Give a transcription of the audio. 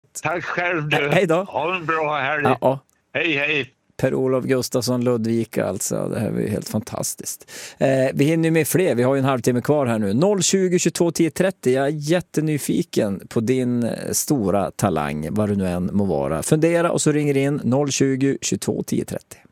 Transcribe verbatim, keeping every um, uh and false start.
Tack själv du. Hej då. Ha en bra helg. Ja, ja. Hej hej. Per-Olof Gustafsson, Ludvika alltså. Det här var ju helt fantastiskt. Eh, vi hinner ju med fler. Vi har ju en halvtimme kvar här nu. noll tjugo, tjugotvå, tio trettio. Jag är jättenyfiken på din stora talang, vad du nu än må vara. Fundera och så ringer in noll tjugo, tjugotvå, tio trettio.